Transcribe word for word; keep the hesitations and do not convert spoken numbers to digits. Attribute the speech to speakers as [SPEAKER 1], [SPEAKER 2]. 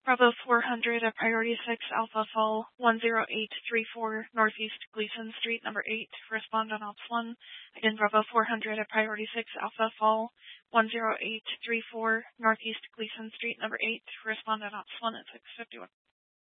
[SPEAKER 1] Bravo four hundred at Priority six Alpha Fall one zero eight three four Northeast Gleason Street, number eight. Respond on Ops one. Again, Bravo four hundred at Priority six Alpha Fall one zero eight three four Northeast Gleason Street, number eight. Respond on Ops one at six fifty-one.